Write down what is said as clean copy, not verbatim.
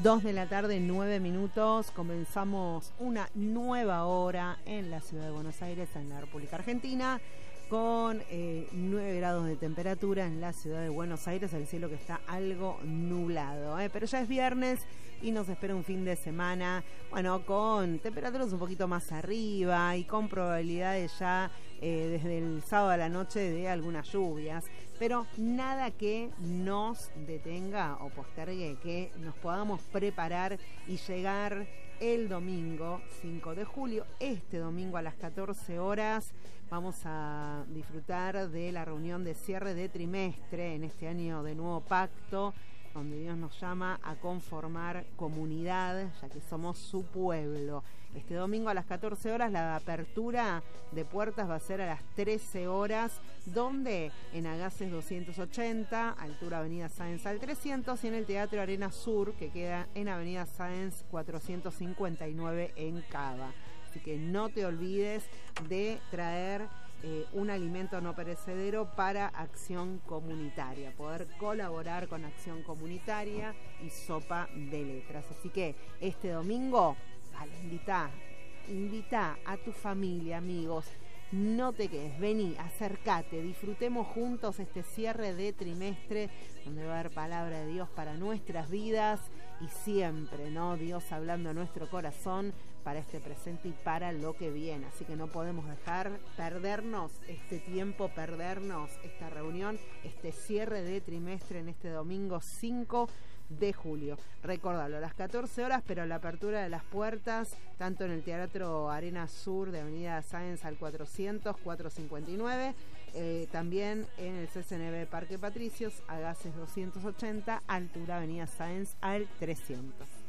2:09 comenzamos una nueva hora en la ciudad de Buenos Aires, en la República Argentina, con 9 grados de temperatura en la ciudad de Buenos Aires, el cielo que está algo nublado, pero ya es viernes y nos espera un fin de semana, bueno, con temperaturas un poquito más arriba y con probabilidades ya desde el sábado a la noche de algunas lluvias, pero nada que nos detenga o postergue que nos podamos preparar y llegar el domingo 5 de julio, este domingo a las 14 horas, vamos a disfrutar de la reunión de cierre de trimestre en este año de nuevo pacto, donde Dios nos llama a conformar comunidad, ya que somos su pueblo. Este domingo a las 14 horas la apertura de puertas va a ser a las 13 horas, donde en Agaces 280, altura Avenida Sáenz al 300, y en el Teatro Arena Sur, que queda en Avenida Sáenz 459 en Cava. Así que no te olvides de traer un alimento no perecedero para Acción Comunitaria, poder colaborar con Acción Comunitaria y Sopa de Letras. Así que este domingo, invita a tu familia, amigos, no te quedes, vení, acércate, disfrutemos juntos este cierre de trimestre, donde va a haber palabra de Dios para nuestras vidas y siempre, ¿no? Dios hablando a nuestro corazón para este presente y para lo que viene. Así que no podemos dejar perdernos este tiempo, perdernos esta reunión, este cierre de trimestre en este domingo 5 de julio. Recordalo, a las 14 horas, pero la apertura de las puertas, tanto en el Teatro Arena Sur de Avenida Sáenz al 400, 459, también en el CCNB Parque Patricios, Agaces 280, altura Avenida Sáenz al 300.